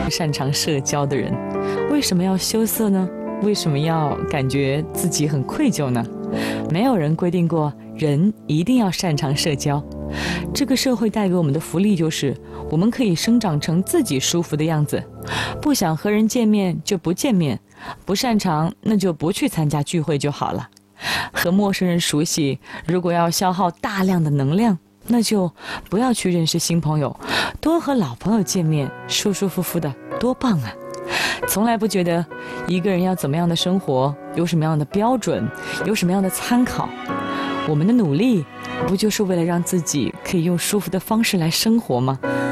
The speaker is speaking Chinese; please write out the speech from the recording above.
擅长社交的人。为什么要羞涩呢？为什么要感觉自己很愧疚呢？没有人规定过人一定要擅长社交。这个社会带给我们的福利就是我们可以生长成自己舒服的样子，不想和人见面就不见面，不擅长那就不去参加聚会就好了。和陌生人熟悉，如果要消耗大量的能量，那就不要去认识新朋友，多和老朋友见面，舒舒服服的多棒啊。从来不觉得一个人要怎么样的生活，有什么样的标准，有什么样的参考。我们的努力不就是为了让自己可以用舒服的方式来生活吗？